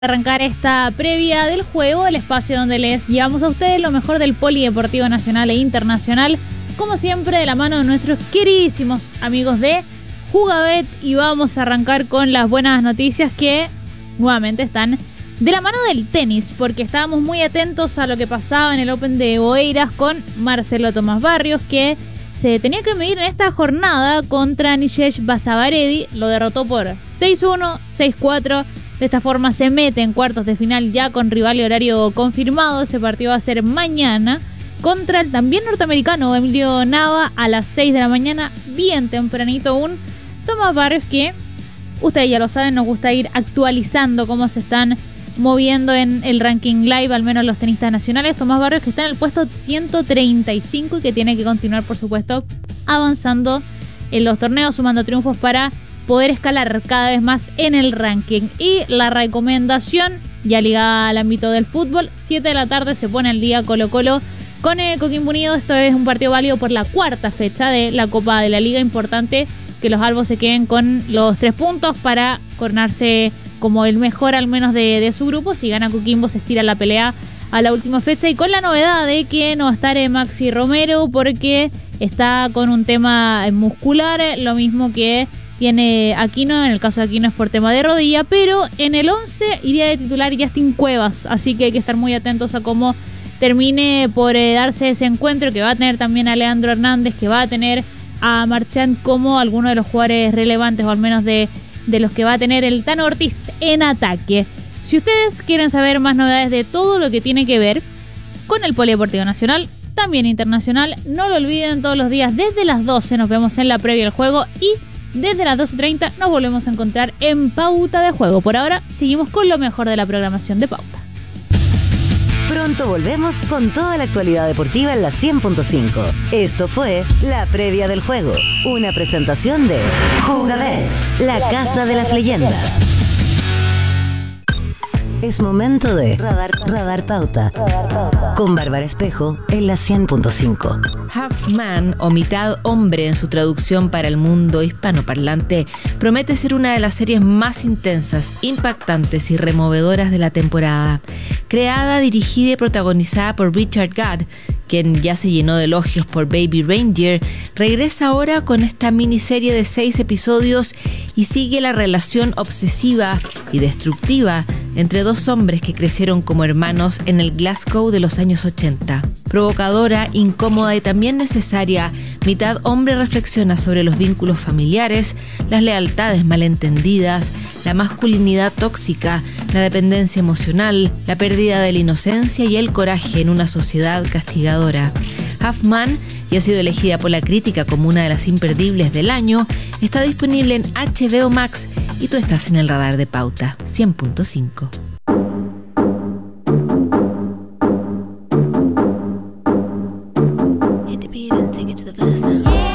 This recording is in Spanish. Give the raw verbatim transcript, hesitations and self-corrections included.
Arrancar esta previa del juego, el espacio donde les llevamos a ustedes lo mejor del polideportivo nacional e internacional, como siempre de la mano de nuestros queridísimos amigos de Jugabet, y vamos a arrancar con las buenas noticias que nuevamente están de la mano del tenis, porque estábamos muy atentos a lo que pasaba en el Open de Oeiras con Marcelo Tomás Barrios, que se tenía que medir en esta jornada contra Nishesh Basavaredi, lo derrotó por seis uno, seis cuatro. De esta forma se mete en cuartos de final ya con rival y horario confirmado. Ese partido va a ser mañana contra el también norteamericano Emilio Nava a las seis de la mañana, bien tempranito aún. Tomás Barrios, que ustedes ya lo saben, nos gusta ir actualizando cómo se están moviendo en el ranking live, al menos los tenistas nacionales. Tomás Barrios, que está en el puesto ciento treinta y cinco y que tiene que continuar, por supuesto, avanzando en los torneos, sumando triunfos para poder escalar cada vez más en el ranking. Y la recomendación, ya ligada al ámbito del fútbol, siete de la tarde se pone al día Colo Colo con eh, Coquimbo Unido. Esto es un partido válido por la cuarta fecha de la Copa de la Liga. Importante que los albos se queden con los tres puntos para coronarse como el mejor al menos de, de su grupo. Si gana Coquimbo se estira la pelea a la última fecha, y con la novedad de que no va a estar eh, Maxi Romero porque está con un tema muscular, lo mismo que tiene Aquino. En el caso de Aquino es por tema de rodilla, pero en el once iría de titular Justin Cuevas, así que hay que estar muy atentos a cómo termine por eh, darse ese encuentro, que va a tener también a Leandro Hernández, que va a tener a Marchand como alguno de los jugadores relevantes, o al menos de, de los que va a tener el Tano Ortiz en ataque. Si ustedes quieren saber más novedades de todo lo que tiene que ver con el polideportivo nacional, también internacional, no lo olviden, todos los días desde las doce nos vemos en la previa del juego, y desde las doce treinta nos volvemos a encontrar en Pauta de Juego. Por ahora seguimos con lo mejor de la programación de Pauta. Pronto volvemos con toda la actualidad deportiva en la cien punto cinco. Esto fue La Previa del Juego, una presentación de Jugabet, la casa de las leyendas. Es momento de Radar, Radar Pauta, con Bárbara Espejo en la cien punto cinco. Half Man, o Mitad Hombre en su traducción para el mundo hispanoparlante, promete ser una de las series más intensas, impactantes y removedoras de la temporada. Creada, dirigida y protagonizada por Richard Gad, quien ya se llenó de elogios por Baby Reindeer, regresa ahora con esta miniserie de seis episodios y sigue la relación obsesiva y destructiva entre dos hombres que crecieron como hermanos en el Glasgow de los años ochenta. Provocadora, incómoda y también necesaria, Mitad Hombre reflexiona sobre los vínculos familiares, las lealtades malentendidas, la masculinidad tóxica, la dependencia emocional, la pérdida de la inocencia y el coraje en una sociedad castigadora. Half Man, y ha sido elegida por la crítica como una de las imperdibles del año, está disponible en H B O Max, y tú estás en el radar de Pauta cien punto cinco. Hit the beat and take it to the fast